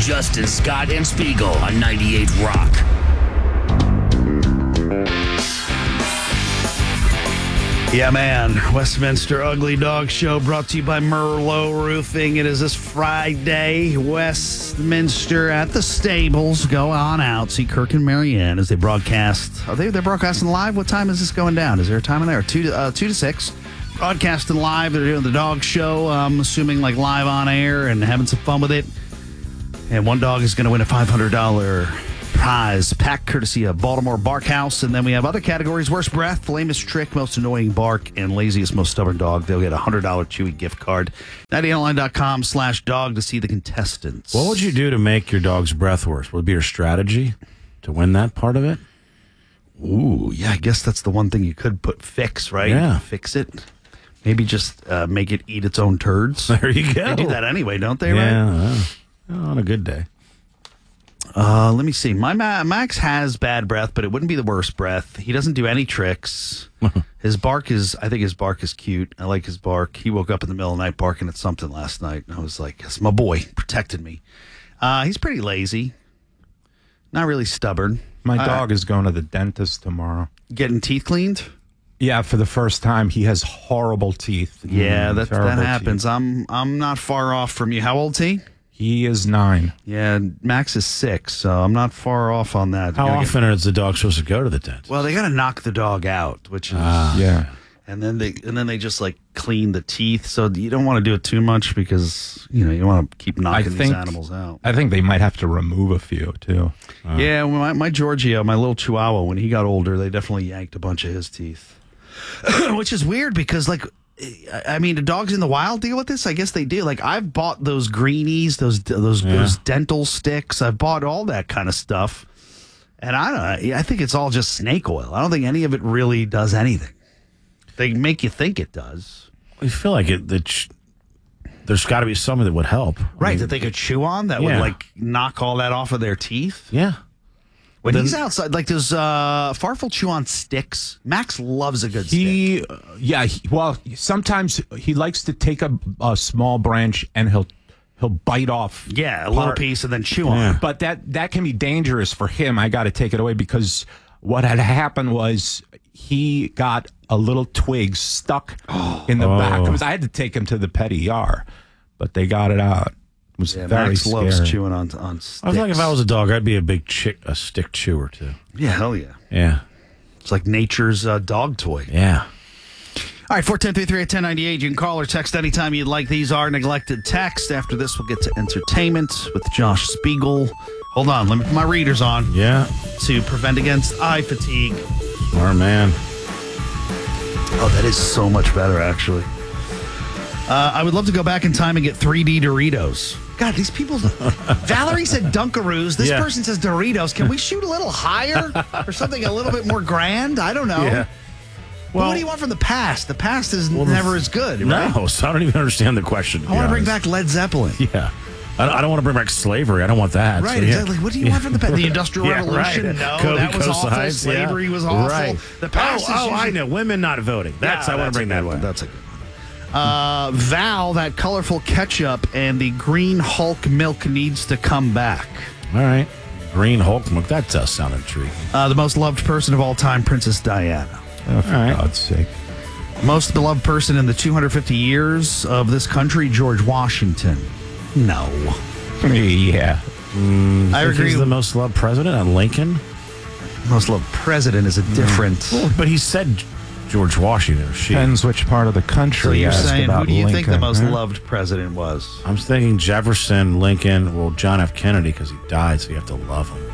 Justin, Scott, and Spiegel on 98 Rock. Yeah, man. Westminster Ugly Dog Show brought to you by Merlot Roofing. It is this Friday. Westminster at the stables. Go on out. See Kirk and Marianne as they broadcast. They're broadcasting live? What time is this going down? Is there a time in there? 2 to 6. Broadcasting live. They're doing the dog show. I'm assuming like live on air and having some fun with it. And one dog is going to win a $500 prize pack courtesy of Baltimore Bark House. And then we have other categories: worst breath, lamest trick, most annoying bark, and laziest, most stubborn dog. They'll get a $100 Chewy gift card. 98online.com/dog to see the contestants. What would you do to make your dog's breath worse? Would it be your strategy to win that part of it? Ooh, yeah, I guess that's the one thing you could fix, right? Yeah. Fix it. Maybe just make it eat its own turds. There you go. They do that anyway, don't they, Yeah, right? on a good day. Let me see. My Max has bad breath, but it wouldn't be the worst breath. He doesn't do any tricks. I think his bark is cute. I like his bark. He woke up in the middle of the night barking at something last night. And I was like, it's my boy, protected me. He's pretty lazy. Not really stubborn. My dog is going to the dentist tomorrow. Getting teeth cleaned? Yeah, for the first time. He has horrible teeth. Yeah, that happens. Teeth. I'm not far off from you. How old's he? He is 9. Yeah, Max is 6, so I'm not far off on that. How often is the dog supposed to go to the dentist? Well, they got to knock the dog out, which is yeah. And then they just like clean the teeth, so you don't want to do it too much because you don't want to keep knocking these animals out. I think they might have to remove a few too. Yeah, my Giorgio, my little Chihuahua, when he got older, they definitely yanked a bunch of his teeth, which is weird because like. I mean, do dogs in the wild deal with this? I guess they do. Like, I've bought those greenies, those dental sticks. I've bought all that kind of stuff, and I think it's all just snake oil. I don't think any of it really does anything. They make you think it does. I feel like there's got to be something that would help, right? That they could chew on that would like knock all that off of their teeth. Yeah. When he's outside, like those Farfel chew on sticks. Max loves a good stick. Sometimes he likes to take a small branch and he'll bite off. Yeah, a little piece and then chew on it. But that can be dangerous for him. I got to take it away because what had happened was he got a little twig stuck in the back. I had to take him to the pet ER, but they got it out. Was very Max scary. loves chewing on sticks. I feel like if I was a dog, I'd be a big stick chewer too. Yeah, hell yeah. Yeah. It's like nature's dog toy. Yeah. All right, 410-33-1098. You can call or text anytime you'd like. These are neglected texts. After this, we'll get to entertainment with Josh Spiegel. Hold on, let me put my readers on. Yeah. To prevent against eye fatigue. Smart man. Oh, that is so much better, actually. I would love to go back in time and get 3D Doritos. God, these people... Valerie said Dunkaroos. This person says Doritos. Can we shoot a little higher or something a little bit more grand? I don't know. Yeah. Well, what do you want from the past? The past is never as good, right? No, so I don't even understand the question. I want to bring back Led Zeppelin. Yeah. I don't want to bring back slavery. I don't want that. Right, so, exactly. What do you want from the past? The Industrial Revolution? Right. No, that was awful. Slavery was awful. Right. The past I know. Women not voting. I want to bring that one. That's a good one. Val, that colorful ketchup and the green Hulk milk needs to come back. All right. Green Hulk milk. That does sound intriguing. The most loved person of all time, Princess Diana. Oh, for God's sake. Most beloved person in the 250 years of this country, George Washington. No. Yeah. I agree. He's the most loved president, Lincoln. Most loved president is a different... Well, but he said George Washington or she. Depends which part of the country. So you're saying, who do you think the most Lincoln, loved president was? I'm thinking Jefferson, Lincoln, John F. Kennedy because he died, so you have to love him.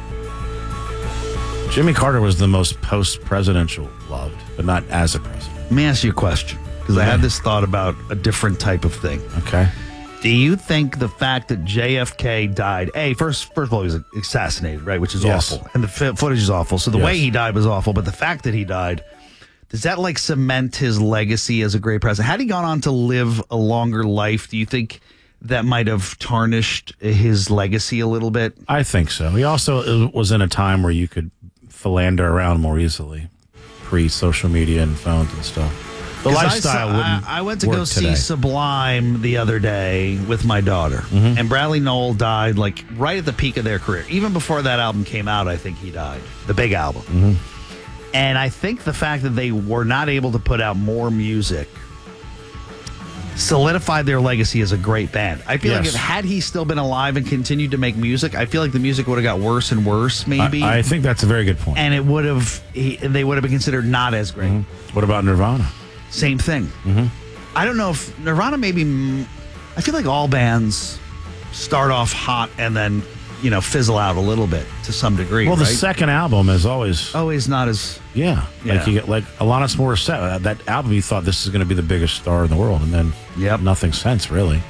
Jimmy Carter was the most post-presidential loved, but not as a president. Let me ask you a question, because I had this thought about a different type of thing. Okay. Do you think the fact that JFK died, first of all, he was assassinated, right, which is awful, and the footage is awful, so the way he died was awful, but the fact that he died, does that like cement his legacy as a great president? Had he gone on to live a longer life, do you think that might have tarnished his legacy a little bit? I think so. He also was in a time where you could philander around more easily, pre-social media and phones and stuff. The 'Cause lifestyle wouldn't I went to go work see today. Sublime the other day with my daughter, and Bradley Noel died like right at the peak of their career. Even before that album came out, I think he died. The big album. And I think the fact that they were not able to put out more music solidified their legacy as a great band. I feel like Yes. had he still been alive and continued to make music, I feel like the music would have got worse and worse, maybe. I think that's a very good point. and it would have they would have been considered not as great. What about Nirvana? Same thing. I don't know if Nirvana maybe. I feel like all bands start off hot and then fizzle out a little bit to some degree. Well, the right? second album is always always not as yeah. Like Yeah. you get like Alanis Morissette. That album, you thought this is going to be the biggest star in the world, and then Yep. nothing since really.